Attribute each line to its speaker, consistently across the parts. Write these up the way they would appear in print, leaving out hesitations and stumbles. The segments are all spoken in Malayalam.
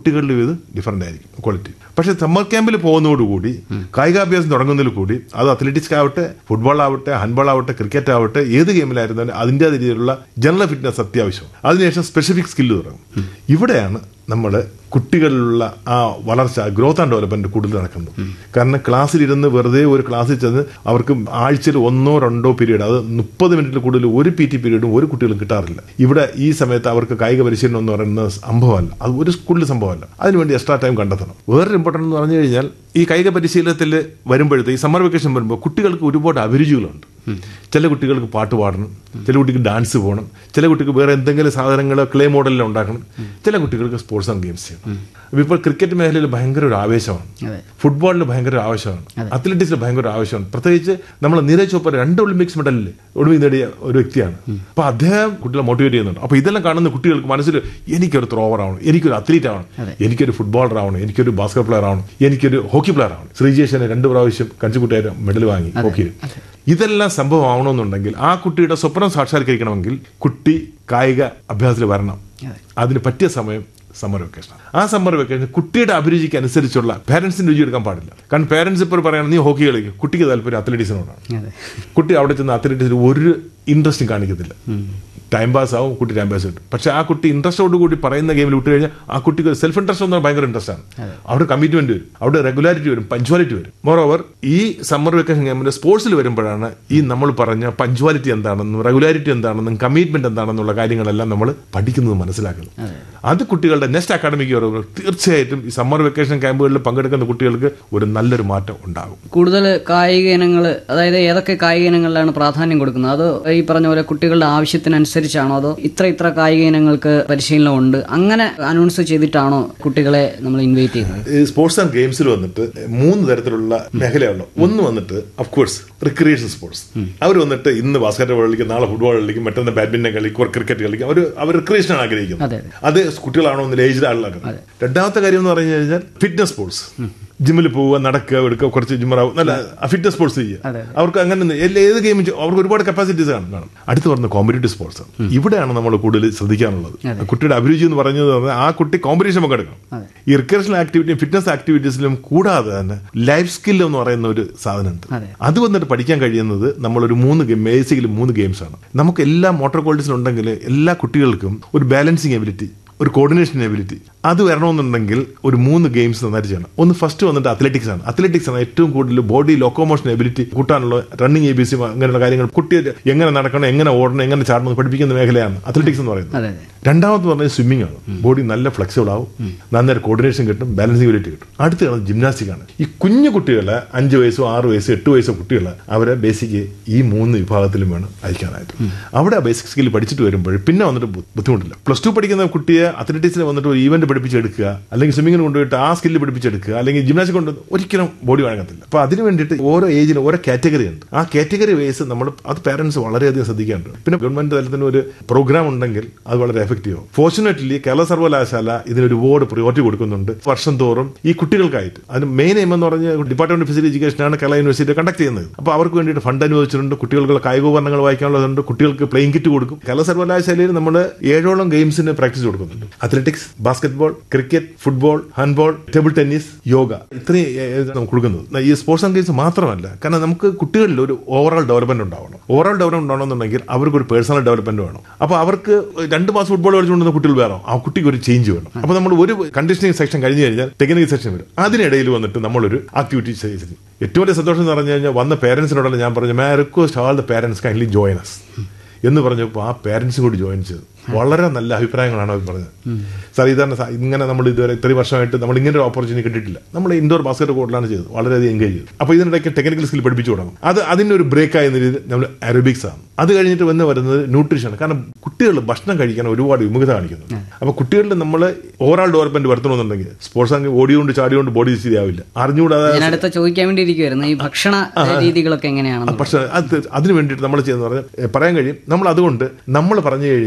Speaker 1: കുട്ടികളിലും ഇത് ഡിഫറൻ്റ് ആയിരിക്കും ക്വാളിറ്റി. പക്ഷെ സമ്മർ ക്യാമ്പിൽ പോകുന്നതോടുകൂടി കായികാഭ്യാസം തുടങ്ങുന്നതിൽ കൂടി അത് അത്ലറ്റിക്സ് ആവട്ടെ, ഫുട്ബോൾ ആവട്ടെ, ഹാൻഡ്ബോൾ ആവട്ടെ, ക്രിക്കറ്റ് ആവട്ടെ, ഏത് ഗെയിമിലായിരുന്നാലും അതിൻ്റെ രീതിയിലുള്ള ജനറൽ ഫിറ്റ്നസ് അത്യാവശ്യം. അതിനുശേഷം സ്പെസിഫിക് സ്കില്ല് തുടങ്ങും. ഇവിടെയാണ് നമ്മൾ കുട്ടികളിലുള്ള ആ വളർച്ച, ഗ്രോത്ത് ആൻഡ് ഡെവലപ്മെന്റ് കൂടുതൽ നടക്കുന്നത്. കാരണം ക്ലാസ്സിലിരുന്ന് വെറുതെ ഒരു ക്ലാസ്സിൽ ചെന്ന് അവർക്ക് ആഴ്ചയിൽ 1-2 പീരീഡ്, അത് 30 മിനിറ്റിൽ കൂടുതൽ ഒരു PT പീരീഡും ഒരു കുട്ടികളും കിട്ടാറില്ല. ഇവിടെ ഈ സമയത്ത് അവർക്ക് കായിക പരിശീലനം എന്ന് പറയുന്ന സംഭവമല്ല, അത് ഒരു സ്കൂളിൽ സംഭവമല്ല. അതിനുവേണ്ടി എക്സ്ട്രാ ടൈം കണ്ടെത്തണം. വേറൊരു ഇമ്പോർട്ടൻ്റ് എന്ന് പറഞ്ഞു കഴിഞ്ഞാൽ ഈ കായിക പരിശീലനത്തിൽ വരുമ്പോഴത്തെ ഈ സമ്മർ വെക്കേഷൻ വരുമ്പോൾ കുട്ടികൾക്ക് ഒരുപാട് അഭിരുചികളുണ്ട്. ചില കുട്ടികൾക്ക് പാട്ട് പാടണം, ചില കുട്ടിക്ക് ഡാൻസ് പോകണം, ചില കുട്ടിക്ക് വേറെ എന്തെങ്കിലും സാധനങ്ങൾ ക്ലേ മോഡലിൽ ഉണ്ടാക്കണം, ചില കുട്ടികൾക്ക് സ്പോർട്സ് ആൻഡ് ഗെയിംസ് ചെയ്യണം. ഇപ്പോൾ ക്രിക്കറ്റ് മേഖലയിൽ ഭയങ്കര ഒരു ആവേശമാണ്, ഫുട്ബോളിൽ ഭയങ്കര ആവേശമാണ്, അത്ലറ്റിക്സിൽ ഭയങ്കര ആവേശമാണ്. പ്രത്യേകിച്ച് നമ്മൾ നീരജ് ചോപ്ര 2 ഒളിമ്പിക്സ് മെഡലിൽ ഒളിമ്പിക് നേടിയ ഒരു വ്യക്തിയാണ്. അപ്പോൾ അദ്ദേഹം കുട്ടികളെ മോട്ടിവേറ്റ് ചെയ്യുന്നുണ്ട്. അപ്പോൾ ഇതെല്ലാം കാണുന്ന കുട്ടികൾക്ക് മനസ്സിൽ എനിക്കൊരു ത്രോവർ ആവണം, എനിക്കൊരു അത്ലീറ്റ് ആവണം, എനിക്കൊരു ഫുട്ബോളർ ആവണം, എനിക്കൊരു ബാസ്കറ്റ് പ്ലെയർ ആവണം, എനിക്കൊരു ഹോക്കി പ്ലെയർ ആവണം. ശ്രീജേഷനെ 2 പ്രാവശ്യം കഞ്ചുകുട്ടിയായിട്ട് മെഡൽ വാങ്ങി ഹോക്കിയിൽ. ഇതെല്ലാം സംഭവം ആവണമെന്നുണ്ടെങ്കിൽ ആ കുട്ടിയുടെ സ്വപ്നം സാക്ഷാത്കരിക്കണമെങ്കിൽ കുട്ടി കായിക അഭ്യാസത്തിൽ വരണം. അതിന് പറ്റിയ സമയം സമ്മർ വെക്കേഷൻ. ആ സമ്മർ വെക്കേഷൻ കുട്ടിയുടെ അഭിരുചിക്ക് അനുസരിച്ചുള്ള പാരന്റ്സിന് രുചി എടുക്കാൻ പാടില്ല. കാരണം പാരന്റ്സ് ഇപ്പോൾ പറയണം നീ ഹോക്കി കളിക്കും, കുട്ടിക്ക് താല്പര്യം അത്ലറ്റിക്സിനോടാണ്. കുട്ടി അവിടെ ചെന്ന് അത്ലറ്റിക്സിൽ ഒരു ഇൻട്രസ്റ്റും കാണിക്കത്തില്ല. ടൈം പാസ് ആവും, കുട്ടി ടൈം പാസ് കിട്ടും. പക്ഷെ ആ കുട്ടി ഇൻട്രസ്റ്റോട് കൂടി പറയുന്ന ഗെയിമിൽ വിട്ട് കഴിഞ്ഞാൽ ആ കുട്ടിക്ക് സെൽഫ് ഇൻട്രസ്റ്റ് എന്ന് ഭയങ്കര ഇൻട്രസ്റ്റ് ആണ്. അവിടെ കമ്മിറ്റ്മെന്റ് വരും, അവിടെ റെഗുലാരിറ്റി വരും, പഞ്ച്വാലിറ്റി വരും. മോറോവർ ഈ സമ്മർ വെക്കേഷൻ ഗെയിമിന്റെ സ്പോർട്സിൽ വരുമ്പോഴാണ് ഈ നമ്മൾ പറഞ്ഞ പഞ്ച്വാലിറ്റി എന്താണെന്നും റെഗുലാരിറ്റി എന്താണെന്നും കമ്മിറ്റ്മെന്റ് എന്താണെന്നുള്ള കാര്യങ്ങളെല്ലാം നമ്മൾ പഠിക്കുന്നത്, മനസ്സിലാക്കുന്നത്. അത് കുട്ടികളുടെ നെക്സ്റ്റ് അക്കാഡമിക് ഇയർ തീർച്ചയായിട്ടും ഈ സമ്മർ വെക്കേഷൻ ക്യാമ്പുകളിൽ പങ്കെടുക്കുന്ന കുട്ടികൾക്ക് ഒരു നല്ലൊരു മാറ്റം ഉണ്ടാകും.
Speaker 2: കൂടുതൽ കായിക ഇനങ്ങൾ, അതായത് ഏതൊക്കെ കായിക ഇനങ്ങളിലാണ് പ്രാധാന്യം കൊടുക്കുന്നത്? അത് ഈ പറഞ്ഞ പോലെ കുട്ടികളുടെ ആവശ്യത്തിനനുസരിച്ചാണോ, അതോ ഇത്ര കായിക ഇനങ്ങൾക്ക് പരിശീലനം ഉണ്ട് അങ്ങനെ അനൗൺസ് ചെയ്തിട്ടാണോ കുട്ടികളെ നമ്മൾ ഇൻവൈറ്റ് ചെയ്യുന്നത്?
Speaker 1: സ്പോർട്സ് ആൻഡ് ഗെയിംസിൽ വന്നിട്ട് 3 തരത്തിലുള്ള മേഖലയുള്ളൂ. ഒന്ന് വന്നിട്ട് ഓഫ്കോഴ്സ് റിക്രിയേഷൻ സ്പോർട്സ്. അവർ വന്നിട്ട് ഇന്ന് ബാസ്കറ്റ് ബോൾ കളിക്കും, നാളെ ഫുട്ബോൾ കളിക്കും, മറ്റൊന്ന് ബാഡ്മിന്റൺ കളിക്കും, ക്രിക്കറ്റ് കളിക്കും. അവർ റിക്രിയേഷൻ ആണ് ആഗ്രഹിക്കുന്നത്. അത് കുട്ടികളാണോ ഒന്നിൽ ഏജ്ഡ് ആളുകളാണ്. രണ്ടാമത്തെ കാര്യം എന്ന് പറഞ്ഞു കഴിഞ്ഞാൽ ഫിറ്റ്നസ് സ്പോർട്സ്. ജിമ്മിൽ പോവുക, നടക്കുക, എടുക്കുക, കുറച്ച് ജിമ്മറാവും, നല്ല ഫിറ്റ്നസ് സ്പോർട്സ് ചെയ്യുക. അവർക്ക് അങ്ങനെ ഏത് ഗെയിം അവർക്ക് ഒരുപാട് കപ്പാസിറ്റീസ് കാണും. അടുത്ത് പറഞ്ഞ കോമ്പറ്റീറ്റീവ് സ്പോർട്സ്. ഇവിടെയാണ് നമ്മൾ കൂടുതൽ ശ്രദ്ധിക്കാനുള്ളത്. കുട്ടിയുടെ അഭിരുചി എന്ന് പറഞ്ഞത് ആ കുട്ടി കോമ്പറ്റീഷൻ പങ്കെടുക്കണം. ഈ റിക്രിയേഷണൽ ആക്ടിവിറ്റിയും ഫിറ്റ്നസ് ആക്ടിവിറ്റീസിലും കൂടാതെ തന്നെ ലൈഫ് സ്കിൽ എന്ന് പറയുന്ന ഒരു സാധനമുണ്ട്. അത് വന്നിട്ട് പഠിക്കാൻ കഴിയുന്നത് നമ്മളൊരു 3 ബേസിക്കലി 3 ഗെയിംസ് ആണ്. നമുക്ക് എല്ലാ മോട്ടോർ ക്വാളിറ്റീസിലും ഉണ്ടെങ്കിൽ എല്ലാ കുട്ടികൾക്കും ഒരു ബാലൻസിങ് എബിലിറ്റി, ഒരു കോർഡിനേഷൻ എബിലിറ്റി അത് വരണമെന്നുണ്ടെങ്കിൽ ഒരു 3 ഗെയിംസ് നന്നായിട്ട് ചെയ്യണം. ഒന്ന് ഫസ്റ്റ് വന്നിട്ട് അത്ലറ്റിക്സ് ആണ്. അത്ലറ്റിക്സ് ആണ് ഏറ്റവും കൂടുതൽ ബോഡി ലോക്കോമോഷൻ എബിലിറ്റി കൂട്ടാനുള്ള റണ്ണിങ് ABC അങ്ങനെയുള്ള കാര്യങ്ങൾ, കുട്ടി എങ്ങനെ നടക്കണം, എങ്ങനെ ഓടണം, എങ്ങനെ ചാടണം പഠിപ്പിക്കുന്ന മേഖലയാണ് അത്ലറ്റിക്സ് എന്ന് പറയുന്നത്. രണ്ടാമത് പറഞ്ഞാൽ സ്വിമ്മിംഗ് ആണ്. ബോഡി നല്ല ഫ്ലെക്സിബിൾ ആവും, നന്നായിട്ട് കോർഡിനേഷൻ കിട്ടും, ബാലൻസിംഗ് എബിലിറ്റി കിട്ടും. അടുത്താണ് ജിംനാസ്റ്റിക് ആണ്. ഈ കുഞ്ഞു കുട്ടികളെ 5 വയസ്സോ 6 വയസ്സോ 8 വയസ്സോ കുട്ടികളെ അവരെ ബേസിക് ഈ 3 വിഭാഗത്തിലും വേണം അയക്കാനായിട്ട്. അവിടെ ആ ബേസിക് സ്കിൽ പഠിച്ചിട്ട് വരുമ്പോൾ പിന്നെ വന്നിട്ട് ബുദ്ധിമുട്ടില്ല. +2 പഠിക്കുന്ന കുട്ടിയെ അത്ലറ്റിക്സിൽ വന്നിട്ട് ഒരു ഈവന്റ് പഠിപ്പിച്ചെടുക്കുക, അല്ലെങ്കിൽ സ്വിമ്മിങ്ങിന് കൊണ്ടുപോയിട്ട് ആ സ്കില്ല് പഠിപ്പിച്ചെടുക്കുക, അല്ലെങ്കിൽ ജിംനാസ്റ്റിക് കൊണ്ട് ഒരിക്കലും ബോഡി വഴങ്ങത്തില്ല. അപ്പൊ അതിന് വേണ്ടിയിട്ട് ഓരോ ഏജിന് ഓരോ കാറ്റഗറി ഉണ്ട്. ആ കാറ്റഗറി വൈസ് നമ്മൾ അത് പാരന്റ്സ് വളരെയധികം ശ്രദ്ധിക്കാറുണ്ട്. പിന്നെ ഗവൺമെന്റ് തലത്തിന് ഒരു പ്രോഗ്രാം ഉണ്ടെങ്കിൽ അത് വളരെ എഫക്റ്റീവ് ആവും. ഫോർച്യുനേറ്റ്ലി കേരള സർവകലാശാല ഇതിന് ഒരുപാട് പ്രയോറിറ്റി കൊടുക്കുന്നുണ്ട്. വർഷം തോറും ഈ കുട്ടികൾക്കായിട്ട് അതിന് മെയിൻ എയിം എന്ന് പറഞ്ഞ department of physical എഡ്യൂക്കേഷനാണ് Kerala university conduct ചെയ്യുന്നത്. അപ്പോൾ അവർക്ക് വേണ്ടിയിട്ട് ഫണ്ട് അനുവദിച്ചിട്ടുണ്ട്. കുട്ടികൾക്ക് കായികോപകരണങ്ങൾ വായിക്കാനുള്ളതുണ്ട്. കുട്ടികൾക്ക് പ്ലേയിങ് കിറ്റ് കൊടുക്കും. കേരള സർവകലാശാലയിൽ നമ്മൾ 7ഓളം ഗെയിംസിന് പ്രാക്ടീസ് കൊടുക്കുന്നുണ്ട്. Athletics, basketball, cricket, football, handball, table tennis, yoga, ഇത്രയും നമുക്ക് കൊടുക്കുന്നത്. ഈ സ്പോർട്സ് ആൻഡ് ഗെയിംസ് മാത്രമല്ല, കാരണം നമുക്ക് കുട്ടികളിൽ ഒരു ഓവറോൾ ഡെവലപ്മെന്റ് ഉണ്ടാവണം. ഓവറോൾ ഡെവലപ്മെന്റ് ഉണ്ടാവണമെന്നുണ്ടെങ്കിൽ അവർക്ക് ഒരു പേഴ്സണൽ ഡെവലപ്മെന്റ് വേണം. അപ്പോൾ അവർക്ക് 2 മാസം ഫുട്ബോൾ കളിച്ചുകൊണ്ടിരുന്ന കുട്ടികൾ വേണം, ആ കുട്ടിക്ക് ഒരു ചേഞ്ച് വേണം. അപ്പോൾ നമ്മൾ ഒരു കണ്ടീഷനിങ് സെക്ഷൻ കഴിഞ്ഞ് കഴിഞ്ഞാൽ ടെക്നിക്കൽ സെക്ഷൻ വരും. അതിനിടയിൽ വന്നിട്ട് നമ്മളൊരു ആക്ടിവിറ്റി ചെയ്തു. ഏറ്റവും വലിയ സന്തോഷം എന്ന് പറഞ്ഞു കഴിഞ്ഞാൽ വന്ന പേരൻസിനോടല്ല ഞാൻ പറഞ്ഞു, my request all the parents kindly join us എന്ന് പറഞ്ഞപ്പോൾ ആ പേരൻസും കൂടി ജോയിൻ ചെയ്തു. വളരെ നല്ല അഭിപ്രായങ്ങളാണ് അവർ പറഞ്ഞത്. സാർ ഇങ്ങനെ നമ്മൾ ഇതുവരെ ഇത്രയും വർഷമായിട്ട് നമ്മൾ ഇങ്ങനെ ഒരു ഓപ്പർച്യൂണിറ്റി കിട്ടിയിട്ടില്ല. നമ്മൾ ഇൻഡോർ ബാസ്കറ്റ് കോർട്ടിലാണ് ചെയ്തത്, വളരെയധികം എൻഗേജ് ചെയ്തു. അപ്പോൾ ഇതിനിടയ്ക്ക് ടെക്നിക്കൽ സ്കിൽ പഠിപ്പിച്ചു തുടങ്ങും. അതിനൊരു ബ്രേക്ക് ആയ രീതിയിൽ നമ്മൾ അറബിക്സ് ആണ്. അത് കഴിഞ്ഞിട്ട് വരുന്നത് ന്യൂട്രീഷൻ. കാരണം കുട്ടികൾ ഭക്ഷണം കഴിക്കാൻ ഒരുപാട് വിമുഖത കാണിക്കുന്നുണ്ട്. അപ്പോൾ കുട്ടികളിൽ നമ്മൾ ഓവറോൾ ഡെവലപ്മെന്റ് വരുത്തണമെന്നുണ്ടെങ്കിൽ സ്പോർട്സ് ആണെങ്കിൽ ഓടിയോണ്ട് ചാടിയോണ്ട് ബോഡി ശരിയാവില്ല. അറിഞ്ഞുകൂടാതെ
Speaker 2: ചോദിക്കാൻ വേണ്ടിയിരിക്കുവായിരുന്നു ഈ ഭക്ഷണ രീതികളൊക്കെ എങ്ങനെയാണ്.
Speaker 1: പക്ഷേ അതിന് വേണ്ടിയിട്ട് നമ്മൾ ചെയ്യുന്ന പറയാൻ കഴിയും. നമ്മൾ അതുകൊണ്ട് നമ്മൾ പറഞ്ഞു കഴിഞ്ഞാൽ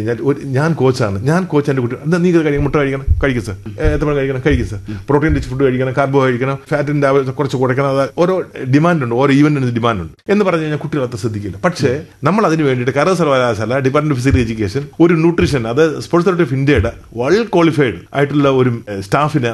Speaker 1: ഞാൻ കോച്ചാണ്, എൻ്റെ കുട്ടി എന്താ നീ കഴിക്കണം, മുട്ട കഴിക്കണം, കഴിക്കും സർ, എത്ര കഴിക്കണം, കഴിക്കും സർ, പ്രോട്ടീൻ റിച്ച് ഫുഡ് കഴിക്കണം, കാർബോ കഴിക്കണം, ഫാറ്റിന്റെ കുറച്ച് കുറയ്ക്കണം, അത് ഓരോ ഡിമാൻഡുണ്ട്, ഓരോ ഈവന്റിന് ഡിമാൻഡുണ്ട് എന്ന് പറഞ്ഞു കഴിഞ്ഞാൽ കുട്ടികൾ അത്ര ശ്രദ്ധിക്കില്ല. പക്ഷേ നമ്മൾ അതിന് വേണ്ടിയിട്ട് കേരള സർവകലാശാല ഡിപ്പാർട്ട്മെന്റ് ഓഫ് ഫിസിക്കൽ എഡ്യൂക്കേഷൻ ഒരു ന്യൂട്രീഷൻ, അത് സ്പോർട്സ് അതോറിറ്റി ഓഫ് ഇന്ത്യയുടെ വെൽ ക്വാളിഫൈഡ് ആയിട്ടുള്ള ഒരു സ്റ്റാഫിനെ